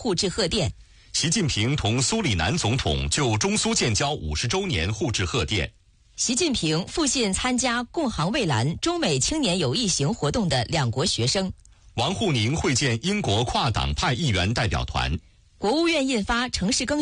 互致贺电。 习近平同苏里南总统就中苏建交50周年互致贺电。 习近平复信参加共航蔚蓝中美青年友谊行活动的两国学生。 王沪宁会见英国跨党派议员代表团。 国务院印发城市更